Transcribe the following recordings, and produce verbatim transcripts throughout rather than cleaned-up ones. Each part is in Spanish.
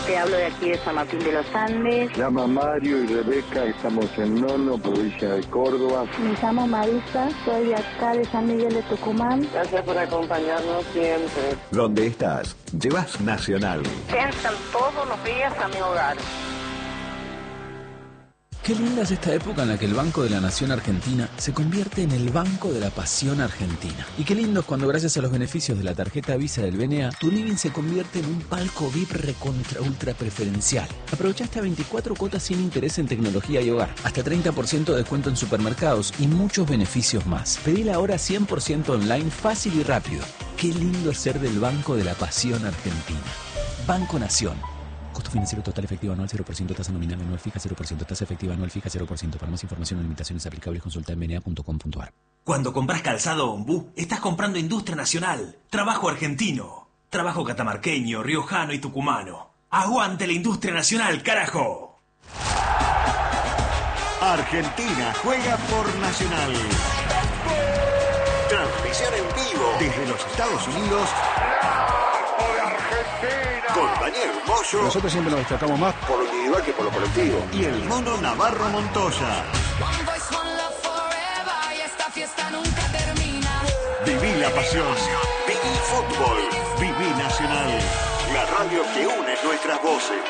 Te hablo de aquí de San Martín de los Andes. Llama Mario y Rebeca, estamos en Nono, provincia de Córdoba. Me llamo Marisa, soy de acá de San Miguel de Tucumán. Gracias por acompañarnos siempre. ¿Dónde estás? Llevas Nacional. Entran todos los días a mi hogar. Qué linda es esta época en la que el Banco de la Nación Argentina se convierte en el Banco de la Pasión Argentina. Y qué lindo es cuando gracias a los beneficios de la tarjeta Visa del B N A, tu living se convierte en un palco V I P recontra ultra preferencial. Aprovecha hasta veinticuatro cuotas sin interés en tecnología y hogar, hasta treinta por ciento de descuento en supermercados y muchos beneficios más. Pedila ahora cien por ciento online, fácil y rápido. Qué lindo es ser del Banco de la Pasión Argentina. Banco Nación. Costo financiero total efectivo anual cero por ciento, tasa nominal anual fija cero por ciento, tasa efectiva anual fija cero por ciento. Para más información o limitaciones aplicables, consulta en b n a punto com punto a r. Cuando compras calzado Ombú, estás comprando industria nacional, trabajo argentino, trabajo catamarqueño, riojano y tucumano. ¡Aguante la industria nacional, carajo! Argentina juega por Nacional. Transmisión en vivo desde los Estados Unidos. Con Daniel Moyo. Nosotros siempre nos destacamos más por lo individual que por lo colectivo. Y el mono Navarro Montoya. Viví la pasión. Viví fútbol. Viví Nacional. La radio que une nuestras voces.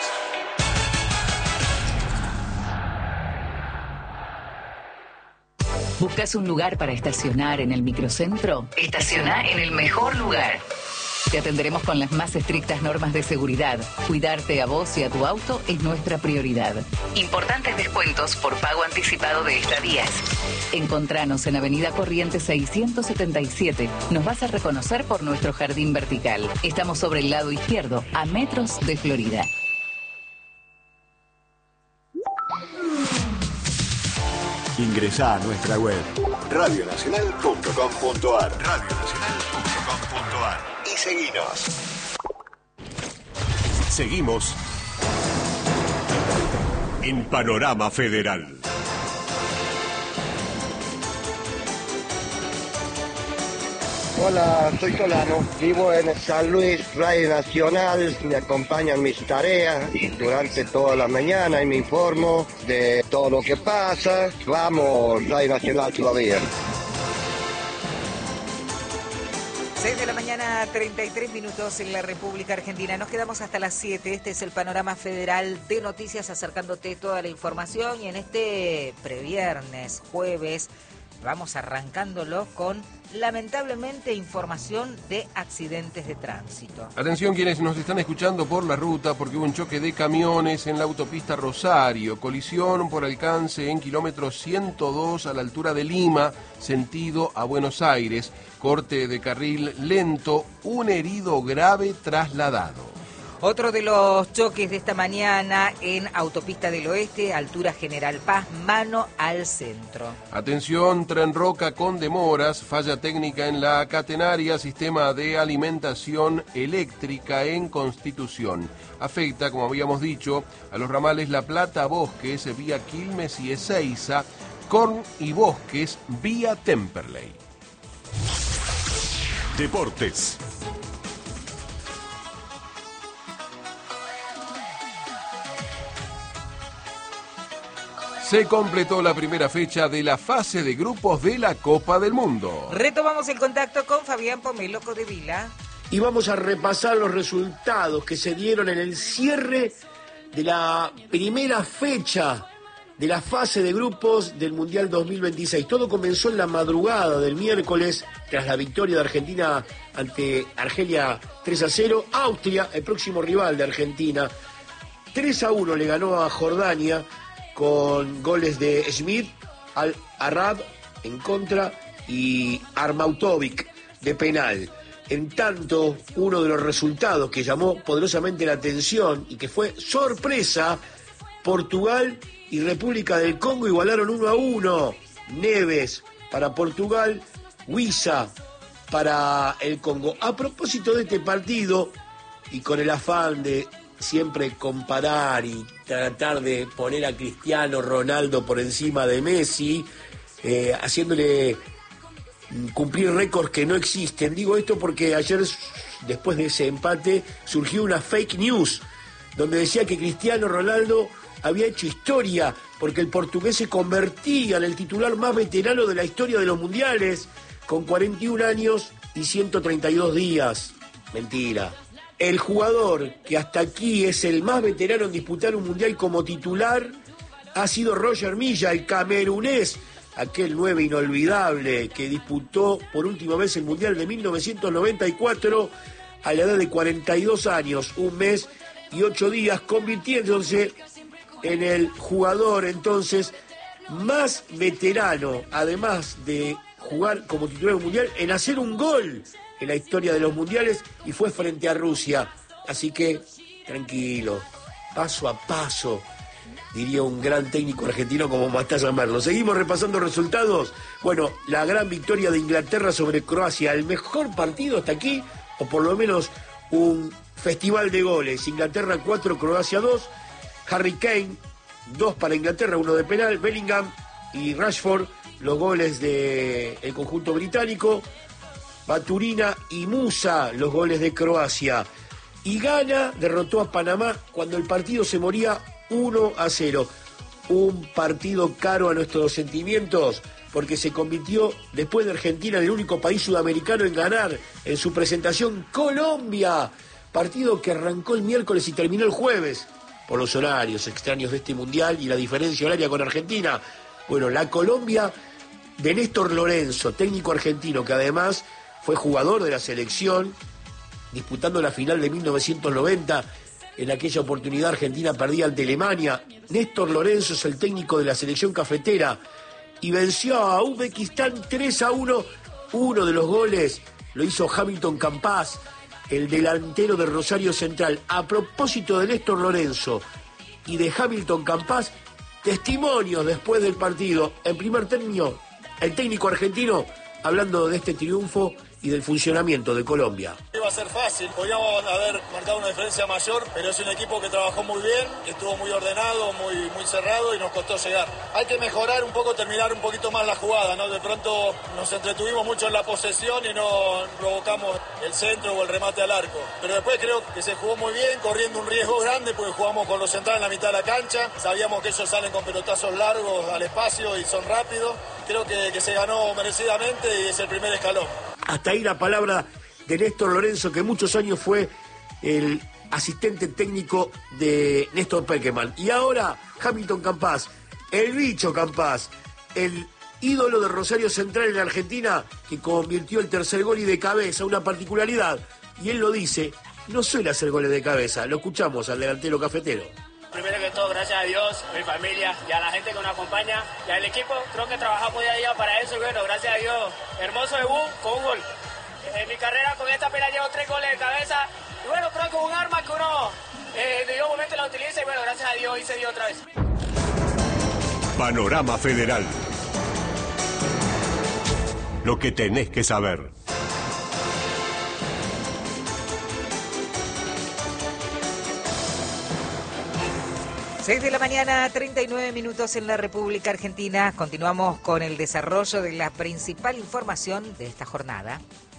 ¿Buscas un lugar para estacionar en el microcentro? Estaciona en el mejor lugar. Te atenderemos con las más estrictas normas de seguridad. Cuidarte a vos y a tu auto es nuestra prioridad. Importantes descuentos por pago anticipado de estadías. Encontranos en Avenida Corrientes seiscientos setenta y siete. Nos vas a reconocer por nuestro jardín vertical. Estamos sobre el lado izquierdo, a metros de Florida. Ingresá a nuestra web radio nacional punto com punto a r. radio nacional punto com punto a r. Y seguinos. Seguimos en Panorama Federal. Hola, soy Solano, vivo en San Luis, Radio Nacional, me acompañan mis tareas y durante toda la mañana y me informo de todo lo que pasa. Vamos, Radio Nacional todavía. seis de la mañana, treinta y tres minutos en la República Argentina. Nos quedamos hasta las siete. Este es el Panorama Federal de Noticias, acercándote toda la información. Y en este previernes, jueves, vamos arrancándolo con, lamentablemente, información de accidentes de tránsito. Atención quienes nos están escuchando por la ruta, porque hubo un choque de camiones en la autopista Rosario. Colisión por alcance en kilómetro ciento dos a la altura de Lima, sentido a Buenos Aires. Corte de carril lento, un herido grave trasladado. Otro de los choques de esta mañana en Autopista del Oeste, altura General Paz, mano al centro. Atención, Tren Roca con demoras, falla técnica en la catenaria, sistema de alimentación eléctrica en Constitución. Afecta, como habíamos dicho, a los ramales La Plata, Bosques, vía Quilmes y Ezeiza, Corn y Bosques, vía Temperley. Deportes. Se completó la primera fecha de la fase de grupos de la Copa del Mundo. Retomamos el contacto con Fabián Pomelo Codevila. Y vamos a repasar los resultados que se dieron en el cierre de la primera fecha de la fase de grupos del Mundial dos mil veintiséis. Todo comenzó en la madrugada del miércoles, tras la victoria de Argentina ante Argelia tres a cero. Austria, el próximo rival de Argentina, tres a uno le ganó a Jordania, con goles de Schmidt, Al-Arab en contra y Arnautovic de penal. En tanto, uno de los resultados que llamó poderosamente la atención y que fue sorpresa, Portugal y República del Congo igualaron uno a uno. Neves para Portugal, Huiza para el Congo. A propósito de este partido, y con el afán de siempre comparar y tratar de poner a Cristiano Ronaldo por encima de Messi, eh, haciéndole cumplir récords que no existen. Digo esto porque ayer, después de ese empate, surgió una fake news donde decía que Cristiano Ronaldo había hecho historia porque el portugués se convertía en el titular más veterano de la historia de los mundiales, con cuarenta y un años y ciento treinta y dos días. Mentira. El jugador que hasta aquí es el más veterano en disputar un mundial como titular ha sido Roger Milla, el camerunés, aquel nueve inolvidable que disputó por última vez el mundial de mil novecientos noventa y cuatro a la edad de cuarenta y dos años, un mes y ocho días, convirtiéndose en el jugador entonces más veterano, además de jugar como titular mundial, en hacer un gol en la historia de los mundiales, y fue frente a Rusia. Así que, tranquilo, paso a paso, diría un gran técnico argentino como Matías Merlo. Seguimos repasando resultados. Bueno, la gran victoria de Inglaterra sobre Croacia, el mejor partido hasta aquí, o por lo menos un festival de goles. Inglaterra cuatro, Croacia dos. Harry Kane, dos para Inglaterra, uno de penal. Bellingham y Rashford, los goles del conjunto británico. Baturina y Musa, los goles de Croacia. Y Ghana derrotó a Panamá cuando el partido se moría uno a cero. Un partido caro a nuestros sentimientos, porque se convirtió, después de Argentina, en el único país sudamericano en ganar en su presentación, Colombia. Partido que arrancó el miércoles y terminó el jueves, por los horarios extraños de este mundial y la diferencia horaria con Argentina. Bueno, la Colombia de Néstor Lorenzo, técnico argentino, que además fue jugador de la selección, disputando la final de mil novecientos noventa. En aquella oportunidad Argentina perdía ante Alemania. Néstor Lorenzo es el técnico de la selección cafetera y venció a Uzbekistán tres a uno. Uno de los goles lo hizo Hamilton Campas, el delantero de Rosario Central. A propósito de Néstor Lorenzo y de Hamilton Campas, testimonios después del partido. En primer término, el técnico argentino hablando de este triunfo y del funcionamiento de Colombia. Iba a ser fácil, podíamos haber marcado una diferencia mayor, pero es un equipo que trabajó muy bien, que estuvo muy ordenado, muy, muy cerrado y nos costó llegar. Hay que mejorar un poco, terminar un poquito más la jugada, ¿no? De pronto nos entretuvimos mucho en la posesión y no provocamos el centro o el remate al arco. Pero después creo que se jugó muy bien, corriendo un riesgo grande, porque jugamos con los centrales en la mitad de la cancha. Sabíamos que ellos salen con pelotazos largos al espacio y son rápidos. Creo que, que se ganó merecidamente y es el primer escalón. Hasta ahí la palabra de Néstor Lorenzo, que muchos años fue el asistente técnico de Néstor Peckerman. Y ahora Hamilton Campas, el bicho Campas, el ídolo de Rosario Central en Argentina, que convirtió el tercer gol y de cabeza, una particularidad. Y él lo dice, no suele hacer goles de cabeza. Lo escuchamos al delantero cafetero. Primero que todo, gracias a Dios, a mi familia y a la gente que nos acompaña y al equipo. Creo que trabajamos día a día para eso y bueno, gracias a Dios, hermoso debut con un gol. En mi carrera con esta pelea llevo tres goles de cabeza y bueno, creo que es un arma que uno eh, en ningún momento la utiliza y bueno, gracias a Dios y se dio otra vez. Panorama Federal. Lo que tenés que saber. seis de la mañana, treinta y nueve minutos en la República Argentina. Continuamos con el desarrollo de la principal información de esta jornada.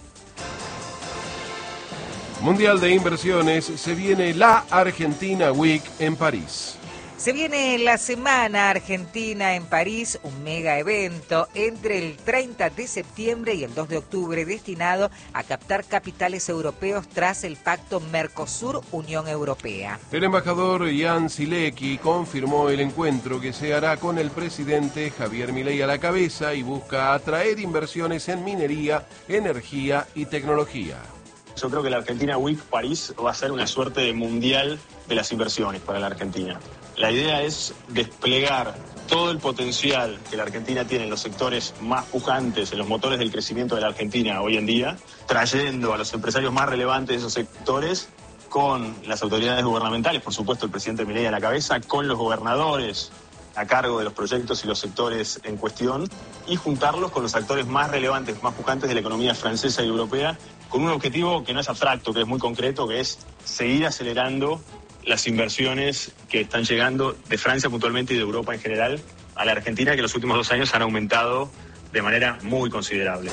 Mundial de Inversiones, se viene la Argentina Week en París. Se viene la Semana Argentina en París, un mega evento entre el treinta de septiembre y el dos de octubre destinado a captar capitales europeos tras el pacto Mercosur-Unión Europea. El embajador Jan Silecki confirmó el encuentro que se hará con el presidente Javier Milei a la cabeza y busca atraer inversiones en minería, energía y tecnología. Yo creo que la Argentina Week París va a ser una suerte de mundial de las inversiones para la Argentina. La idea es desplegar todo el potencial que la Argentina tiene en los sectores más pujantes, en los motores del crecimiento de la Argentina hoy en día, trayendo a los empresarios más relevantes de esos sectores con las autoridades gubernamentales, por supuesto el presidente Milei a la cabeza, con los gobernadores a cargo de los proyectos y los sectores en cuestión, y juntarlos con los actores más relevantes, más pujantes de la economía francesa y europea, con un objetivo que no es abstracto, que es muy concreto, que es seguir acelerando las inversiones que están llegando de Francia puntualmente y de Europa en general a la Argentina, que en los últimos dos años han aumentado de manera muy considerable.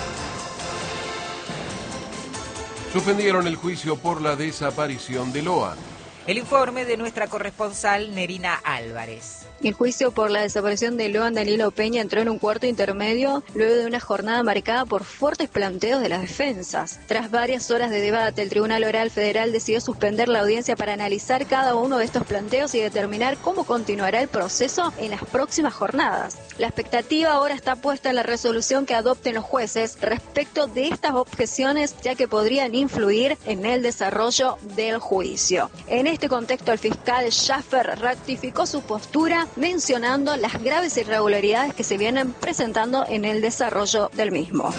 Suspendieron el juicio por la desaparición de Loan. El informe de nuestra corresponsal Nerina Álvarez. El juicio por la desaparición de Loan Danilo Peña entró en un cuarto intermedio luego de una jornada marcada por fuertes planteos de las defensas. Tras varias horas de debate, el Tribunal Oral Federal decidió suspender la audiencia para analizar cada uno de estos planteos y determinar cómo continuará el proceso en las próximas jornadas. La expectativa ahora está puesta en la resolución que adopten los jueces respecto de estas objeciones, ya que podrían influir en el desarrollo del juicio. En este contexto, el fiscal Schaffer ratificó su postura mencionando las graves irregularidades que se vienen presentando en el desarrollo del mismo.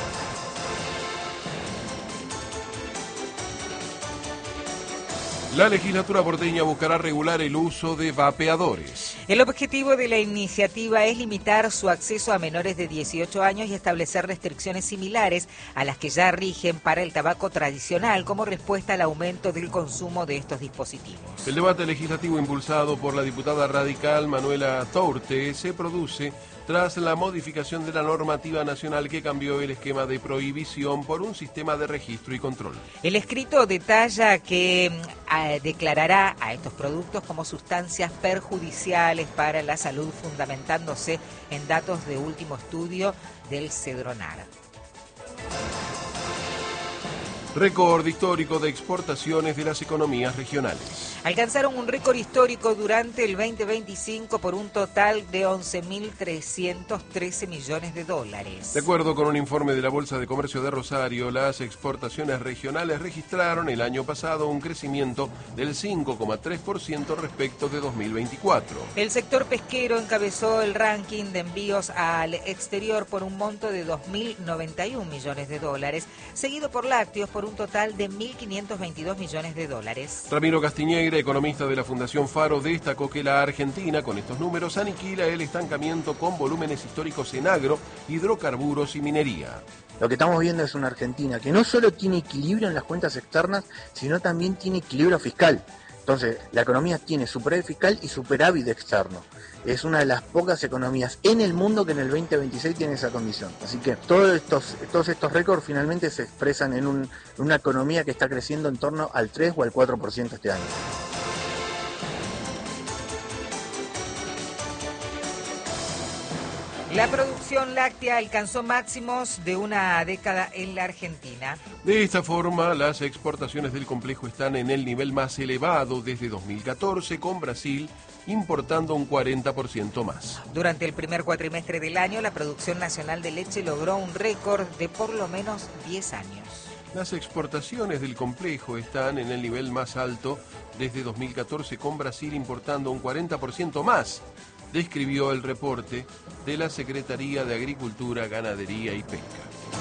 La legislatura porteña buscará regular el uso de vapeadores. El objetivo de la iniciativa es limitar su acceso a menores de dieciocho años y establecer restricciones similares a las que ya rigen para el tabaco tradicional como respuesta al aumento del consumo de estos dispositivos. El debate legislativo impulsado por la diputada radical Manuela Tourte se produce tras la modificación de la normativa nacional que cambió el esquema de prohibición por un sistema de registro y control. El escrito detalla que eh, declarará a estos productos como sustancias perjudiciales para la salud, fundamentándose en datos de último estudio del Cedronar. Récord histórico de exportaciones de las economías regionales. Alcanzaron un récord histórico durante el veinte veinticinco por un total de once mil trescientos trece millones de dólares. De acuerdo con un informe de la Bolsa de Comercio de Rosario, las exportaciones regionales registraron el año pasado un crecimiento del cinco coma tres por ciento respecto de dos mil veinticuatro. El sector pesquero encabezó el ranking de envíos al exterior por un monto de dos mil noventa y un millones de dólares, seguido por lácteos por un total de mil quinientos veintidós millones de dólares. Ramiro Castiñeira, economista de la Fundación Faro, destacó que la Argentina, con estos números, aniquila el estancamiento con volúmenes históricos en agro, hidrocarburos y minería. Lo que estamos viendo es una Argentina que no solo tiene equilibrio en las cuentas externas, sino también tiene equilibrio fiscal. Entonces, la economía tiene superávit fiscal y superávit externo. Es una de las pocas economías en el mundo que en el veinte veintiséis tiene esa condición. Así que todos estos, todos estos récords finalmente se expresan en un, una economía que está creciendo en torno al tres o al cuatro por ciento este año. La producción láctea alcanzó máximos de una década en la Argentina. De esta forma, las exportaciones del complejo están en el nivel más elevado desde dos mil catorce, con Brasil importando un cuarenta por ciento más. Durante el primer cuatrimestre del año, la producción nacional de leche logró un récord de por lo menos diez años. Las exportaciones del complejo están en el nivel más alto desde dos mil catorce, con Brasil importando un cuarenta por ciento más, describió el reporte de la Secretaría de Agricultura, Ganadería y Pesca.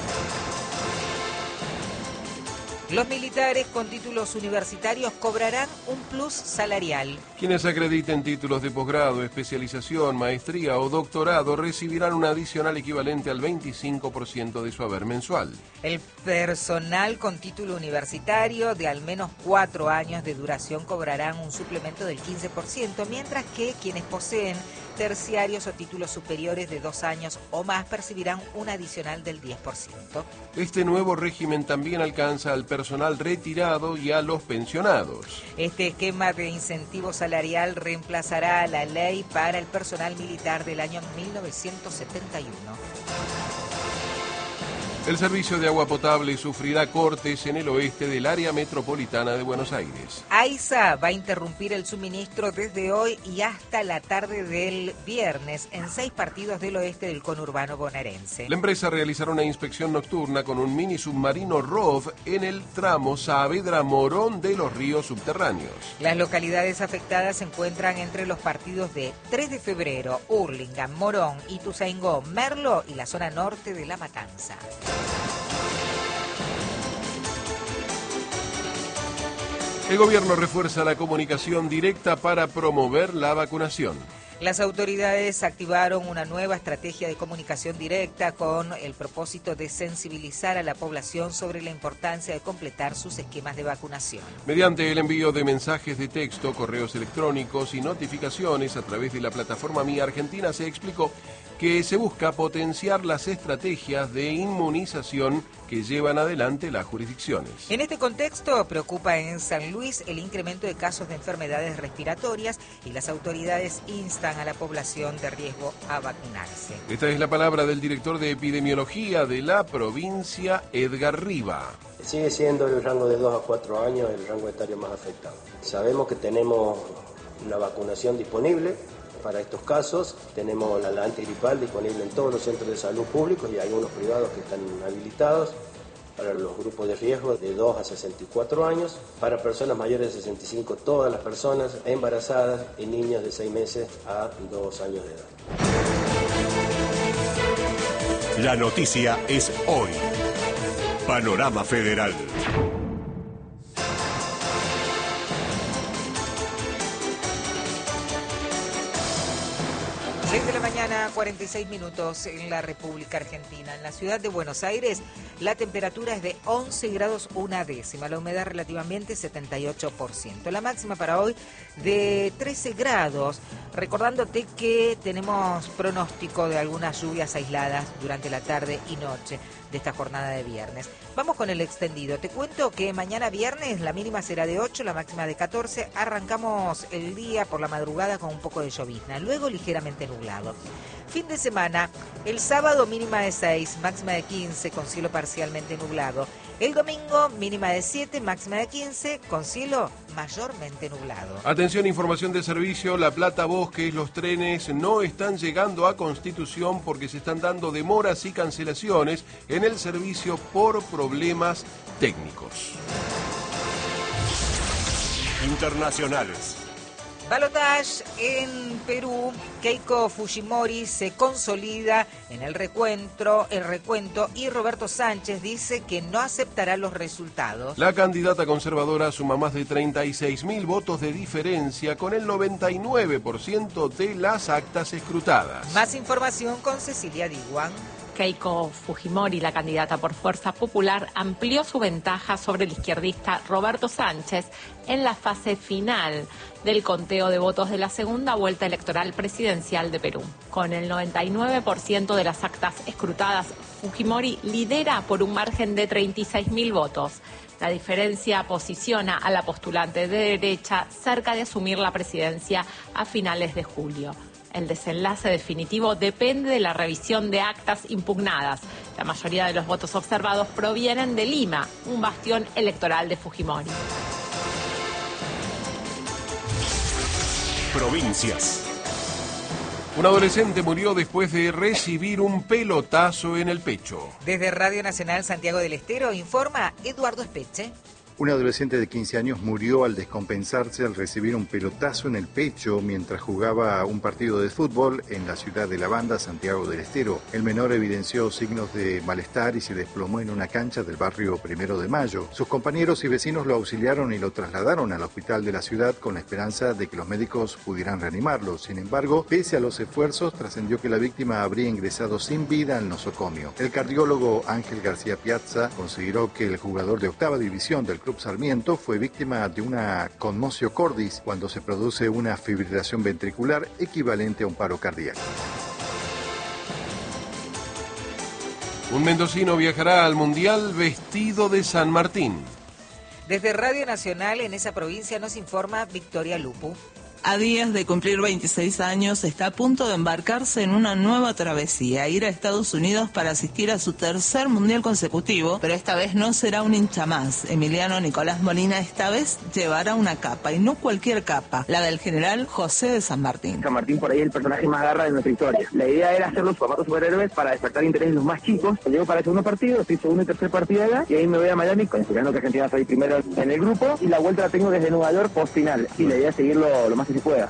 Los militares con títulos universitarios cobrarán un plus salarial. Quienes acrediten títulos de posgrado, especialización, maestría o doctorado recibirán un adicional equivalente al veinticinco por ciento de su haber mensual. El personal con título universitario de al menos cuatro años de duración cobrarán un suplemento del quince por ciento, mientras que quienes poseen terciarios o títulos superiores de dos años o más percibirán un adicional del diez por ciento. Este nuevo régimen también alcanza al personal retirado y a los pensionados. Este esquema de incentivo salarial reemplazará a la ley para el personal militar del año mil novecientos setenta y uno. El servicio de agua potable sufrirá cortes en el oeste del área metropolitana de Buenos Aires. AISA va a interrumpir el suministro desde hoy y hasta la tarde del viernes en seis partidos del oeste del conurbano bonaerense. La empresa realizará una inspección nocturna con un mini submarino R O V en el tramo Saavedra-Morón de los ríos subterráneos. Las localidades afectadas se encuentran entre los partidos de tres de febrero, Hurlingham, Morón, Ituzaingó, Merlo y la zona norte de La Matanza. El gobierno refuerza la comunicación directa para promover la vacunación. Las autoridades activaron una nueva estrategia de comunicación directa con el propósito de sensibilizar a la población sobre la importancia de completar sus esquemas de vacunación. Mediante el envío de mensajes de texto, correos electrónicos y notificaciones a través de la plataforma Mi Argentina, se explicó que se busca potenciar las estrategias de inmunización que llevan adelante las jurisdicciones. En este contexto, preocupa en San Luis el incremento de casos de enfermedades respiratorias y las autoridades instan a la población de riesgo a vacunarse. Esta es la palabra del director de epidemiología de la provincia, Edgar Riva. Sigue siendo el rango de dos a cuatro años el rango etario más afectado. Sabemos que tenemos una vacunación disponible para estos casos, tenemos la, la antigripal disponible en todos los centros de salud públicos y algunos privados que están habilitados para los grupos de riesgo de dos a sesenta y cuatro años, para personas mayores de sesenta y cinco, todas las personas embarazadas y niños de seis meses a dos años de edad. La noticia es hoy. Panorama Federal. seis de la mañana, cuarenta y seis minutos en la República Argentina. En la ciudad de Buenos Aires, la temperatura es de once grados una décima, la humedad relativamente setenta y ocho por ciento. La máxima para hoy de trece grados, recordándote que tenemos pronóstico de algunas lluvias aisladas durante la tarde y noche de esta jornada de viernes. Vamos con el extendido. Te cuento que mañana viernes la mínima será de ocho, la máxima de catorce. Arrancamos el día por la madrugada con un poco de llovizna, luego ligeramente nublado. Fin de semana, el sábado mínima de seis, máxima de quince, con cielo parcialmente nublado. El domingo mínima de siete, máxima de quince, con cielo mayormente nublado. Atención, información de servicio, La Plata Bosques, los trenes no están llegando a Constitución porque se están dando demoras y cancelaciones en el servicio por problemas técnicos. Internacionales. Balotage en Perú, Keiko Fujimori se consolida en el recuento, el recuento y Roberto Sánchez dice que no aceptará los resultados. La candidata conservadora suma más de treinta y seis mil votos de diferencia con el noventa y nueve por ciento de las actas escrutadas. Más información con Cecilia Diguan. Keiko Fujimori, la candidata por Fuerza Popular, amplió su ventaja sobre el izquierdista Roberto Sánchez en la fase final del conteo de votos de la segunda vuelta electoral presidencial de Perú. Con el noventa y nueve por ciento de las actas escrutadas, Fujimori lidera por un margen de treinta y seis mil votos. La diferencia posiciona a la postulante de derecha cerca de asumir la presidencia a finales de julio. El desenlace definitivo depende de la revisión de actas impugnadas. La mayoría de los votos observados provienen de Lima, un bastión electoral de Fujimori. Provincias. Un adolescente murió después de recibir un pelotazo en el pecho. Desde Radio Nacional Santiago del Estero informa Eduardo Espeche. Un adolescente de quince años murió al descompensarse al recibir un pelotazo en el pecho mientras jugaba un partido de fútbol en la ciudad de La Banda, Santiago del Estero. El menor evidenció signos de malestar y se desplomó en una cancha del barrio Primero de Mayo. Sus compañeros y vecinos lo auxiliaron y lo trasladaron al hospital de la ciudad con la esperanza de que los médicos pudieran reanimarlo. Sin embargo, pese a los esfuerzos, trascendió que la víctima habría ingresado sin vida al nosocomio. El cardiólogo Ángel García Piazza consideró que el jugador de octava división del Club Sarmiento fue víctima de una conmotio cordis cuando se produce una fibrilación ventricular equivalente a un paro cardíaco. Un mendocino viajará al Mundial vestido de San Martín. Desde Radio Nacional en esa provincia nos informa Victoria Lupu. A días de cumplir veintiséis años, está a punto de embarcarse en una nueva travesía, ir a Estados Unidos para asistir a su tercer mundial consecutivo, pero esta vez no será un hincha más. Emiliano Nicolás Molina esta vez llevará una capa, y no cualquier capa, la del general José de San Martín. San Martín por ahí es el personaje más garra de nuestra historia. La idea era hacer los zapatos superhéroes para despertar interés en los más chicos. Llego para el segundo partido, estoy segundo y tercer partido allá, y ahí me voy a Miami, considerando que Argentina va a salir primero en el grupo, y la vuelta la tengo desde Nueva York post final. Y la idea es seguirlo lo más que se pueda.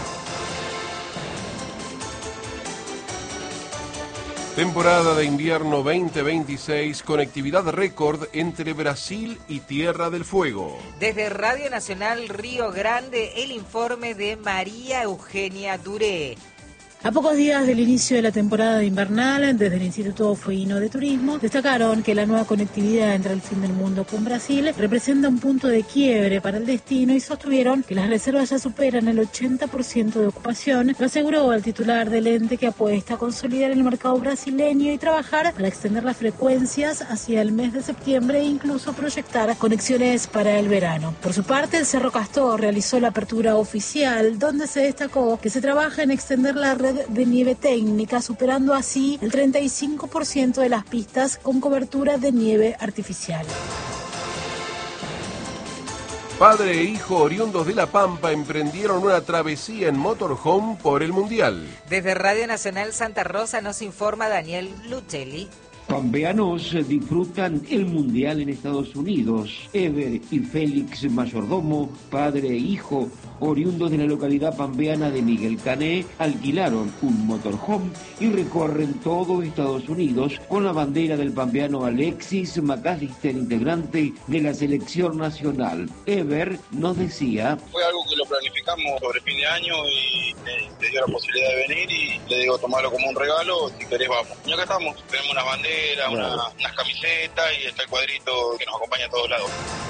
Temporada de invierno veinte veintiséis, conectividad récord entre Brasil y Tierra del Fuego. Desde Radio Nacional Río Grande, el informe de María Eugenia Duré. A pocos días del inicio de la temporada invernal, desde el Instituto Fueguino de Turismo, destacaron que la nueva conectividad entre el fin del mundo con Brasil representa un punto de quiebre para el destino y sostuvieron que las reservas ya superan el ochenta por ciento de ocupación. Lo aseguró el titular del ente, que apuesta a consolidar el mercado brasileño y trabajar para extender las frecuencias hacia el mes de septiembre e incluso proyectar conexiones para el verano. Por su parte, el Cerro Castor realizó la apertura oficial, donde se destacó que se trabaja en extender la red de nieve técnica, superando así el treinta y cinco por ciento de las pistas con cobertura de nieve artificial. Padre e hijo oriundos de La Pampa emprendieron una travesía en motorhome por el Mundial. Desde Radio Nacional Santa Rosa nos informa Daniel Lucelli. Pampeanos disfrutan el Mundial en Estados Unidos. Ever y Félix Mayordomo, padre e hijo, oriundos de la localidad pampeana de Miguel Cané, alquilaron un motorhome y recorren todo Estados Unidos con la bandera del pampeano Alexis McAllister, integrante de la selección nacional. Ever nos decía: fue algo que lo planificamos sobre fin de año y me, me dio la posibilidad de venir y le digo, tomarlo como un regalo, si querés vamos. Y acá estamos, tenemos unas banderas, una, unas camisetas y está el cuadrito que nos acompaña a todos lados.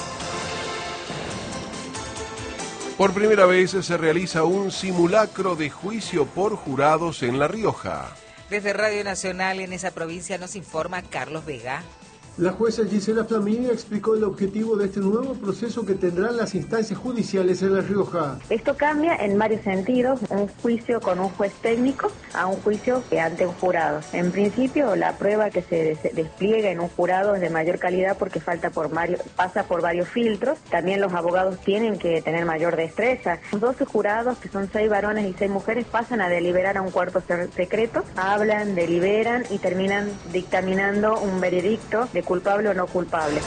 Por primera vez se realiza un simulacro de juicio por jurados en La Rioja. Desde Radio Nacional en esa provincia nos informa Carlos Vega. La jueza Gisela Flamini explicó el objetivo de este nuevo proceso que tendrán las instancias judiciales en La Rioja. Esto cambia en varios sentidos, un juicio con un juez técnico a un juicio ante un jurado. En principio, la prueba que se despliega en un jurado es de mayor calidad porque falta por varios, pasa por varios filtros. También los abogados tienen que tener mayor destreza. Los doce jurados, que son seis varones y seis mujeres, pasan a deliberar a un cuarto secreto, hablan, deliberan y terminan dictaminando un veredicto de culpable o no culpable.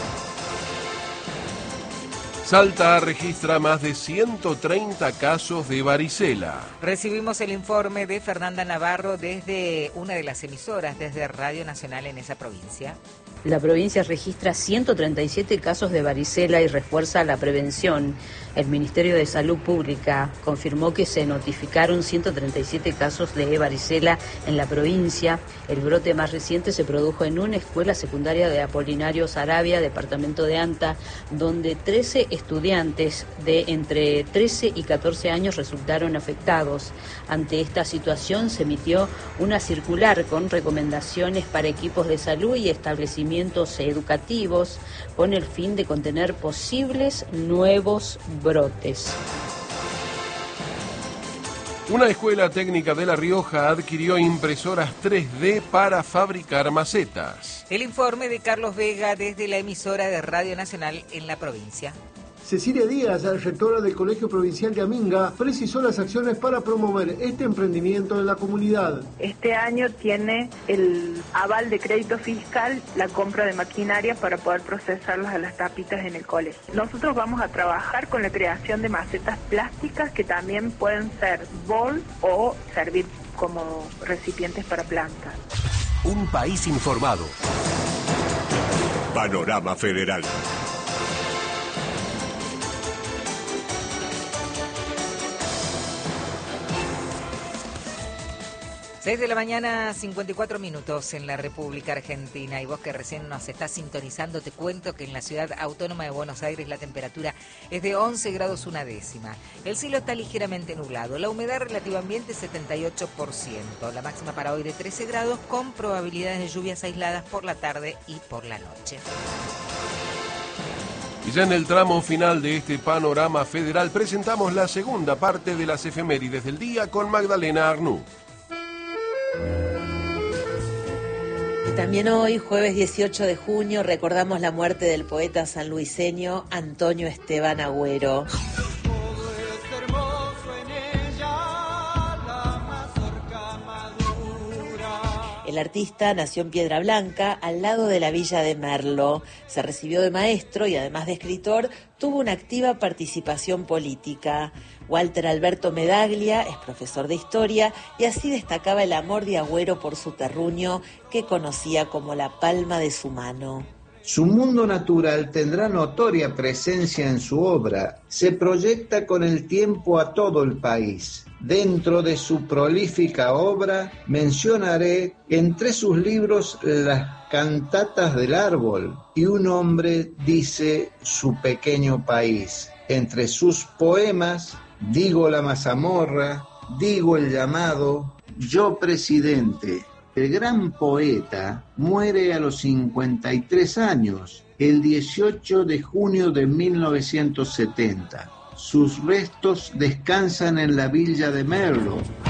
Salta registra más de ciento treinta casos de varicela. Recibimos el informe de Fernanda Navarro desde una de las emisoras, desde Radio Nacional en esa provincia. La provincia registra ciento treinta y siete casos de varicela y refuerza la prevención. El Ministerio de Salud Pública confirmó que se notificaron ciento treinta y siete casos de varicela en la provincia. El brote más reciente se produjo en una escuela secundaria de Apolinario Saravia, departamento de Anta, donde trece estudiantes de entre trece y catorce años resultaron afectados. Ante esta situación se emitió una circular con recomendaciones para equipos de salud y establecimientos educativos con el fin de contener posibles nuevos brotes. Una escuela técnica de La Rioja adquirió impresoras tres D para fabricar macetas. El informe de Carlos Vega desde la emisora de Radio Nacional en la provincia. Cecilia Díaz, rectora del Colegio Provincial de Aminga, precisó las acciones para promover este emprendimiento en la comunidad. Este año tiene el aval de crédito fiscal la compra de maquinaria para poder procesarlas a las tapitas en el colegio. Nosotros vamos a trabajar con la creación de macetas plásticas que también pueden ser bol o servir como recipientes para plantas. Un país informado. Panorama Federal. seis de la mañana, cincuenta y cuatro minutos en la República Argentina. Y vos que recién nos estás sintonizando, te cuento que en la ciudad autónoma de Buenos Aires la temperatura es de once grados una décima. El cielo está ligeramente nublado. La humedad relativa ambiente setenta y ocho por ciento. La máxima para hoy de trece grados con probabilidades de lluvias aisladas por la tarde y por la noche. Y ya en el tramo final de este panorama federal presentamos la segunda parte de las efemérides del día con Magdalena Arnú. También hoy, jueves dieciocho de junio, recordamos la muerte del poeta sanluiseño Antonio Esteban Agüero. El artista nació en Piedra Blanca, al lado de la villa de Merlo. Se recibió de maestro y, además de escritor, tuvo una activa participación política. Walter Alberto Medaglia es profesor de historia y así destacaba el amor de Agüero por su terruño, que conocía como la palma de su mano. Su mundo natural tendrá notoria presencia en su obra. Se proyecta con el tiempo a todo el país. Dentro de su prolífica obra mencionaré entre sus libros Las cantatas del árbol y Un hombre dice su pequeño país. Entre sus poemas Digo la mazamorra, Digo el llamado, Yo presidente. El gran poeta muere a los cincuenta y tres años, el dieciocho de junio de mil novecientos setenta. Sus restos descansan en la villa de Merlo,